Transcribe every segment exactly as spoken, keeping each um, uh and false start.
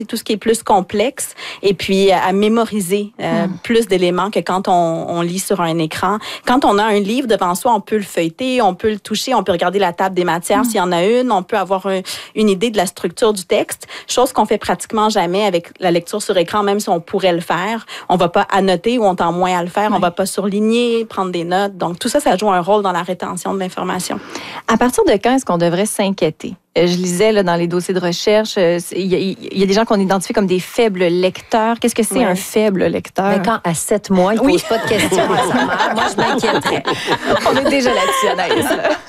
tout ce qui est plus complexe et puis à mémoriser euh, mmh. plus d'éléments que quand on, on lit sur un écran. Quand on a un livre devant soi, on peut le feuilleter, on peut le toucher, on peut regarder la table des matières mmh. s'il y en a une, on peut avoir un, une idée de la structure du texte, chose qu'on fait pratiquement jamais avec la lecture sur écran, même si on pourrait le faire. On va pas annoter ou on tend moins à le faire, oui. on va pas surligner, prendre des notes. Donc tout ça, ça joue un rôle dans la rétention de l'information. À partir de quand est-ce qu'on devrait s'inquiéter? Je lisais là, dans les dossiers de recherche, il y, a, il y a des gens qu'on identifie comme des faibles lecteurs. Qu'est-ce que c'est ouais. un faible lecteur? Mais quand à sept mois, il ne oui. pose pas de questions à sa mère, moi, je m'inquiéterais. On est déjà là-dessus, Anaïs.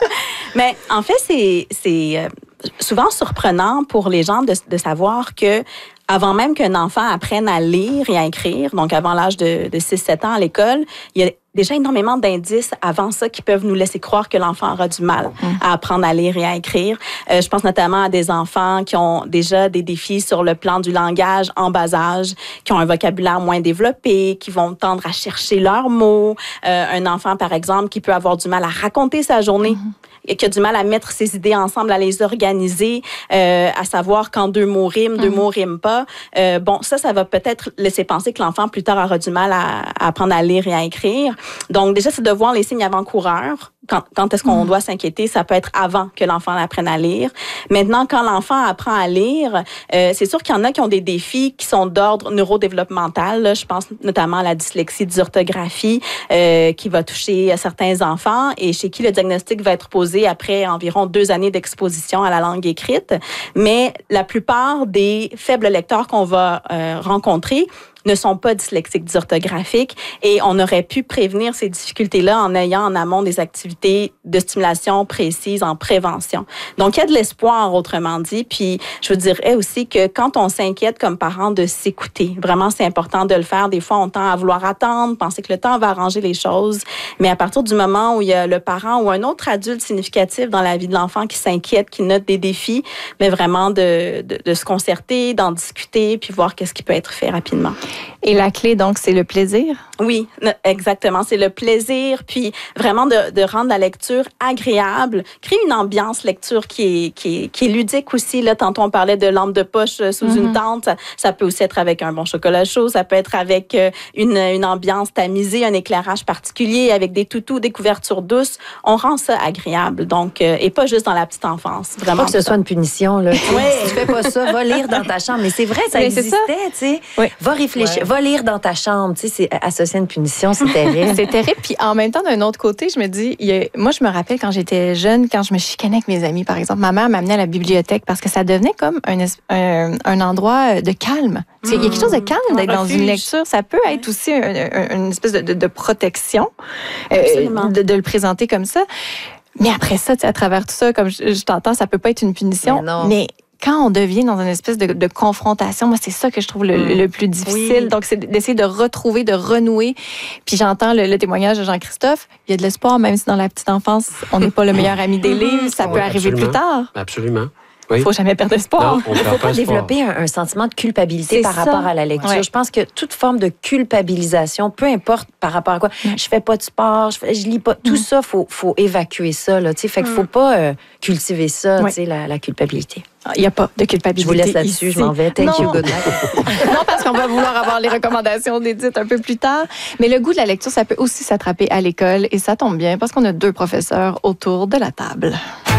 Mais en fait, c'est, c'est souvent surprenant pour les gens de, de savoir que avant même qu'un enfant apprenne à lire et à écrire, donc avant l'âge de, de six sept ans à l'école, il y a déjà énormément d'indices avant ça qui peuvent nous laisser croire que l'enfant aura du mal mmh. à apprendre à lire et à écrire. Euh, je pense notamment à des enfants qui ont déjà des défis sur le plan du langage en bas âge, qui ont un vocabulaire moins développé, qui vont tendre à chercher leurs mots. Euh, un enfant, par exemple, qui peut avoir du mal à raconter sa journée. Mmh. et qui a du mal à mettre ses idées ensemble, à les organiser, euh, à savoir quand deux mots riment, deux mmh. mots riment pas. Euh, bon, ça, ça va peut-être laisser penser que l'enfant, plus tard, aura du mal à, à apprendre à lire et à écrire. Donc, déjà, c'est de voir les signes avant-coureurs. Quand, quand est-ce qu'on mmh. doit s'inquiéter? Ça peut être avant que l'enfant apprenne à lire. Maintenant, quand l'enfant apprend à lire, euh, c'est sûr qu'il y en a qui ont des défis qui sont d'ordre neurodéveloppemental. Là, je pense notamment à la dyslexie, dysorthographie, euh, qui va toucher certains enfants et chez qui le diagnostic va être posé après environ deux années d'exposition à la langue écrite. Mais la plupart des faibles lecteurs qu'on va euh, rencontrer ne sont pas dyslexiques, dysorthographiques, et on aurait pu prévenir ces difficultés-là en ayant en amont des activités de stimulation précises en prévention. Donc, il y a de l'espoir, autrement dit, puis je vous dirais aussi que quand on s'inquiète comme parent de s'écouter, vraiment, c'est important de le faire. Des fois, on tend à vouloir attendre, penser que le temps va arranger les choses, mais à partir du moment où il y a le parent ou un autre adulte significatif dans la vie de l'enfant qui s'inquiète, qui note des défis, mais vraiment de, de, de se concerter, d'en discuter, puis voir qu'est-ce qui peut être fait rapidement. Et la clé, donc, c'est le plaisir? Oui, exactement. C'est le plaisir, puis vraiment de, de rendre la lecture agréable, créer une ambiance lecture qui est, qui est, qui est ludique aussi. Là, tantôt, on parlait de lampe de poche sous mm-hmm. une tente. Ça, ça peut aussi être avec un bon chocolat chaud. Ça peut être avec une, une ambiance tamisée, un éclairage particulier, avec des toutous, des couvertures douces. On rend ça agréable, donc, et pas juste dans la petite enfance. Vraiment. Pas que ce soit une punition, là. Oui. Si tu fais pas ça, va lire dans ta chambre. Mais c'est vrai, ça mais existait, tu sais. Oui. Va réfléchir. Ouais. Va lire dans ta chambre. Tu sais, c'est associé à une punition, c'est terrible. C'est terrible. Puis en même temps, d'un autre côté, je me dis, il y a, moi, je me rappelle quand j'étais jeune, quand je me chicanais avec mes amis, par exemple, ma mère m'amenait à la bibliothèque parce que ça devenait comme un, un, un endroit de calme. Tu sais, mmh. il y a quelque chose de calme d'être dans une lecture. Ça peut être aussi un, un, une espèce de, de, de protection, euh, de, de le présenter comme ça. Mais après ça, tu sais, à travers tout ça, comme je, je t'entends, ça peut pas être une punition. Mais non. Mais quand on devient dans une espèce de, de confrontation, moi, c'est ça que je trouve le, mmh. le plus difficile. Oui. Donc, c'est d'essayer de retrouver, de renouer. Puis j'entends le, le témoignage de Jean-Christophe. Il y a de l'espoir, même si dans la petite enfance, on n'est pas le meilleur ami des livres. Ça oui, peut arriver absolument. Plus tard. Absolument. Il ne faut jamais perdre espoir. Il ne faut pas, pas développer un, un sentiment de culpabilité c'est par ça. Rapport à la lecture. Ouais. Je pense que toute forme de culpabilisation, peu importe par rapport à quoi, mm. je fais pas de sport, je, fais, je lis pas, tout mm. ça, il faut, faut évacuer ça. Là, fait qu'il ne faut pas euh, cultiver ça, ouais. la, la culpabilité. Il n'y a pas de culpabilité. Je vous laisse là-dessus, ici. Je m'en vais. Thank non. you, good night. Non, parce qu'on va vouloir avoir les recommandations d'Édith un peu plus tard. Mais le goût de la lecture, ça peut aussi s'attraper à l'école. Et ça tombe bien parce qu'on a deux professeurs autour de la table.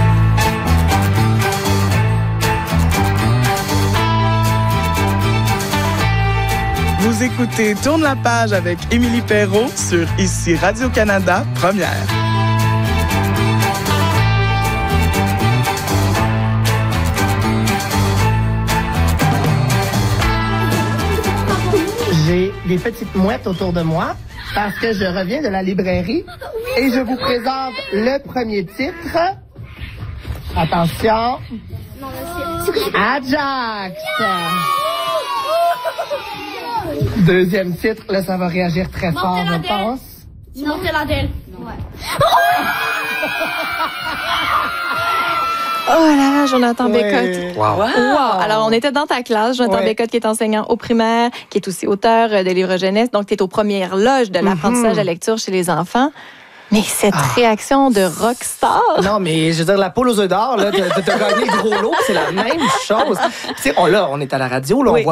Vous écoutez Tourne la page avec Émilie Perrault sur Ici Radio-Canada, Première. J'ai des petites mouettes autour de moi parce que je reviens de la librairie et je vous présente le premier titre. Attention. Ajax. Deuxième titre, là, ça va réagir très fort, je pense. Simon Teladel. Ouais. Oh là là, Jonathan ouais. Bécotte. Wow. wow. Wow. Alors, on était dans ta classe, Jonathan ouais. Bécotte, qui est enseignant au primaire, qui est aussi auteur de livres jeunesse. Donc, tu es aux premières loges de l'apprentissage mm-hmm. de la lecture chez les enfants. Mais cette Ah. réaction de rockstar. Non, mais je veux dire, la poule aux œufs d'or, là, t'as, t'as gagné le gros lot, c'est la même chose. Tu sais, on, là, on est à la radio, là, on Oui. voit